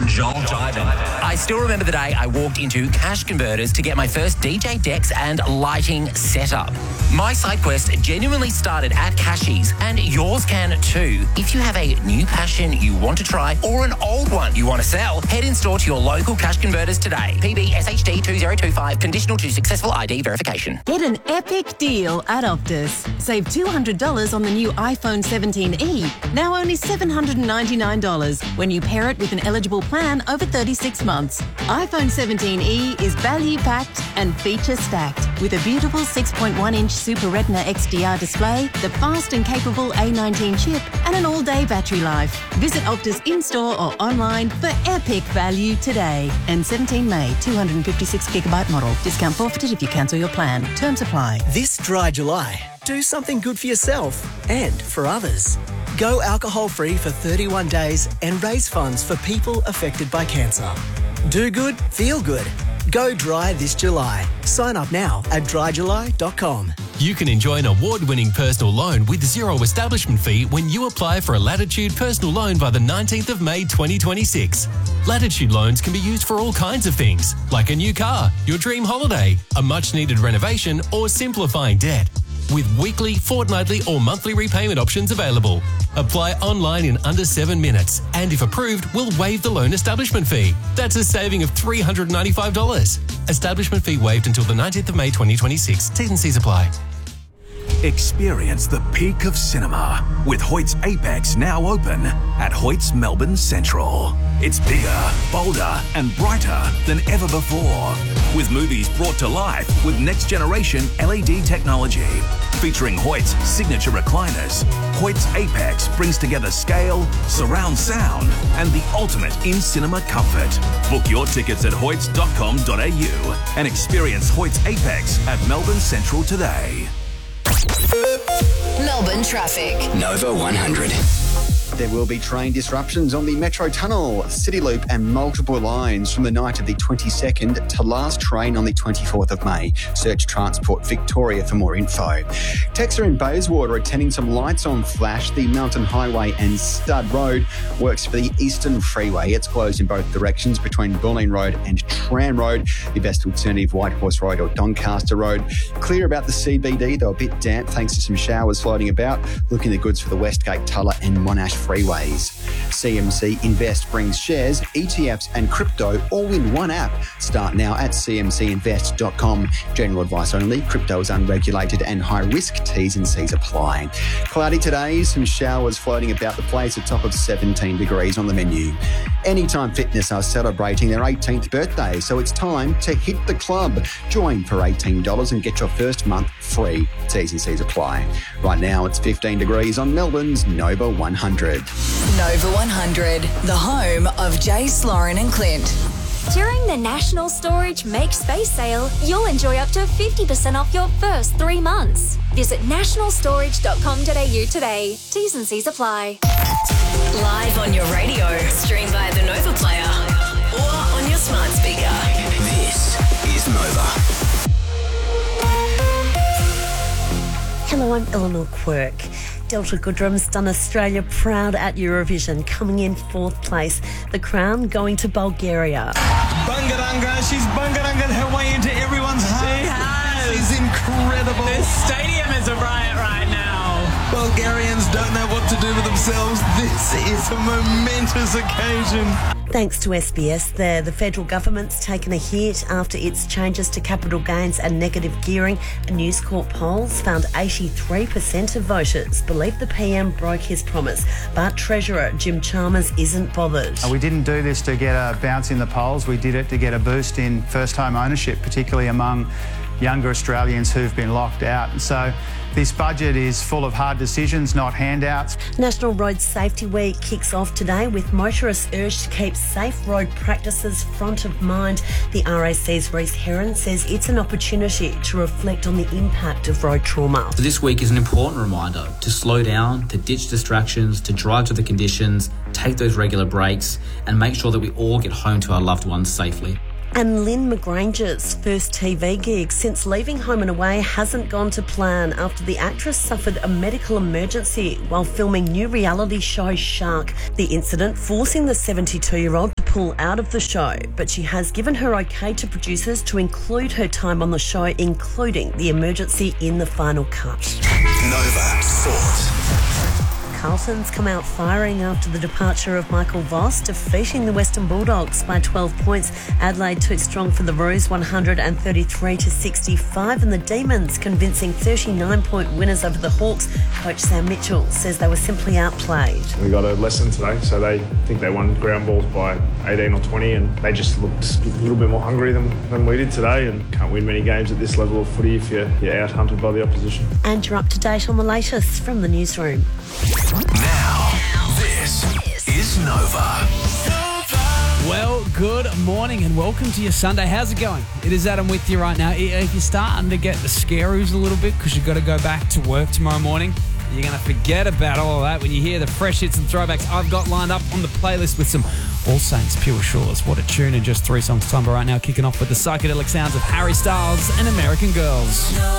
Joel Diamond. I still remember the day I walked into Cash Converters to get my first DJ decks and lighting setup. My side quest genuinely started at Cashies, and yours can too. If you have a new passion you want to try or an old one you want to sell, head in store to your local Cash Converters today. PB SHD 2025, conditional to successful ID verification. Get an epic deal at Optus. Save $200 on the new iPhone 17e, now only $799 when you pair it with an eligible plan over 36 months. iPhone 17e is value-packed and feature-stacked with a beautiful 6.1-inch Super Retina XDR display, the fast and capable A19 chip, and an all-day battery life. Visit Optus in-store or online for epic value today. And 17 May, 256GB model. Discount forfeited if you cancel your plan. Terms apply. This dry July, do something good for yourself and for others. Go alcohol-free for 31 days and raise funds for people affected by cancer. Do good, feel good. Go dry this July. Sign up now at dryjuly.com. You can enjoy an award-winning personal loan with zero establishment fee when you apply for a Latitude personal loan by the 19th of May 2026. Latitude loans can be used for all kinds of things, like a new car, your dream holiday, a much-needed renovation, or simplifying debt. With weekly, fortnightly, or monthly repayment options available. Apply online in under 7 minutes, and if approved, we'll waive the loan establishment fee. That's a saving of $395. Establishment fee waived until the 19th of May 2026. T's and C's apply. Experience the peak of cinema with Hoyt's Apex now open at Hoyt's Melbourne Central. It's bigger, bolder and brighter than ever before, with movies brought to life with next generation LED technology. Featuring Hoyt's signature recliners, Hoyt's Apex brings together scale, surround sound and the ultimate in-cinema comfort. Book your tickets at hoyts.com.au and experience Hoyt's Apex at Melbourne Central today. Melbourne traffic. Nova 100. There will be train disruptions on the Metro Tunnel, City Loop and multiple lines from the night of the 22nd to last train on the 24th of May. Search Transport Victoria for more info. Texter in Bayswater attending some lights on flash. The Mountain Highway and Stud Road works for the Eastern Freeway. It's closed in both directions between Bulleen Road and Tran Road. The best alternative, Whitehorse Road or Doncaster Road. Clear about the CBD, though a bit damp thanks to some showers floating about. Looking the goods for the Westgate, Tulla and Monash freeways. CMC Invest brings shares, ETFs and crypto all in one app. Start now at cmcinvest.com. General advice only. Crypto is unregulated and high risk. T's and C's apply. Cloudy today. Some showers floating about the place. A top of 17 degrees on the menu. Anytime Fitness are celebrating their 18th birthday, so it's time to hit the club. Join for $18 and get your first month free. T's and C's apply. Right now it's 15 degrees on Melbourne's Nova 100. Nova 100, the home of Jace, Lauren and Clint. During the National Storage Make Space Sale, you'll enjoy up to 50% off your first 3 months. Visit nationalstorage.com.au today. T's and C's apply. Live on your radio, stream via the Nova Player or on your smart speaker. This is Nova. Hello, I'm Eleanor Quirk. Delta Goodrum's done Australia proud at Eurovision, coming in 4th place. The crown going to Bulgaria. Bungaranga, she's bungaranga her way into everyone's heart. She has. She's incredible. This stadium is a riot right now. Bulgarians don't know what to do with themselves. This is a momentous occasion. Thanks to SBS there, the federal government's taken a hit after its changes to capital gains and negative gearing. A News Corp polls found 83% of voters believe the PM broke his promise, but Treasurer Jim Chalmers isn't bothered. We didn't do this to get a bounce in the polls. We did it to get a boost in first-home ownership, particularly among younger Australians who've been locked out. And so this budget is full of hard decisions, not handouts. National Road Safety Week kicks off today with motorists urged to keep safe road practices front of mind. The RAC's Reece Heron says it's an opportunity to reflect on the impact of road trauma. So this week is an important reminder to slow down, to ditch distractions, to drive to the conditions, take those regular breaks and make sure that we all get home to our loved ones safely. And Lynn McGranger's first TV gig since leaving Home and Away hasn't gone to plan after the actress suffered a medical emergency while filming new reality show Shark. The incident forcing the 72-year-old to pull out of the show, but she has given her okay to producers to include her time on the show, including the emergency in the final cut. Nova Sports. Carlton's come out firing after the departure of Michael Voss, defeating the Western Bulldogs by 12 points. Adelaide too strong for the Roos, 133-65, and the Demons convincing 39-point winners over the Hawks. Coach Sam Mitchell says they were simply outplayed. We got a lesson today, so they think they won ground balls by 18 or 20, and they just looked a little bit more hungry than we did today, and can't win many games at this level of footy if you're out-hunted by the opposition. And you're up to date on the latest from the newsroom. Now, this is Nova. Well, good morning and welcome to your Sunday. How's it going? It is Adam with you right now. If you're starting to get the scaroos a little bit because you've got to go back to work tomorrow morning, you're going to forget about all of that when you hear the fresh hits and throwbacks I've got lined up on the playlist with some All Saints Pure Shores. What a tune in just 3 songs time. But right now, kicking off with the psychedelic sounds of Harry Styles and American Girls.